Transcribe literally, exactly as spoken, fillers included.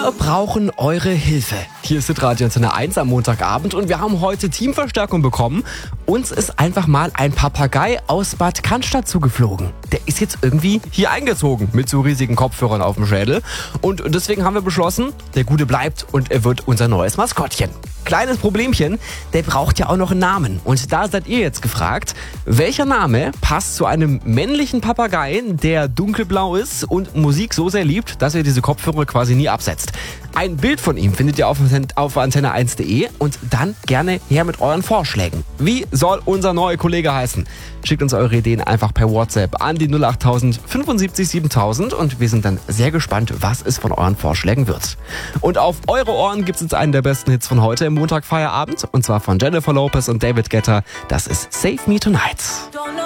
Wir brauchen eure Hilfe. Hier ist Radio Antenne eins am Montagabend und wir haben heute Teamverstärkung bekommen. Uns ist einfach mal ein Papagei aus Bad Cannstatt zugeflogen. Der ist jetzt irgendwie hier eingezogen mit so riesigen Kopfhörern auf dem Schädel. Und deswegen haben wir beschlossen, der Gute bleibt und er wird unser neues Maskottchen. Kleines Problemchen, der braucht ja auch noch einen Namen. Und da seid ihr jetzt gefragt, welcher Name passt zu einem männlichen Papagei, der dunkelblau ist und Musik so sehr liebt, dass er diese Kopfhörer quasi nie absetzt. Ein Bild von ihm findet ihr auf, auf antenne eins punkt de und dann gerne her mit euren Vorschlägen. Wie soll unser neuer Kollege heißen? Schickt uns eure Ideen einfach per WhatsApp an die null acht null null sieben fünf siebentausend und wir sind dann sehr gespannt, was es von euren Vorschlägen wird. Und auf eure Ohren gibt es jetzt einen der besten Hits von heute im Montagfeierabend und zwar von Jennifer Lopez und David Guetta. Das ist Save Me Tonight.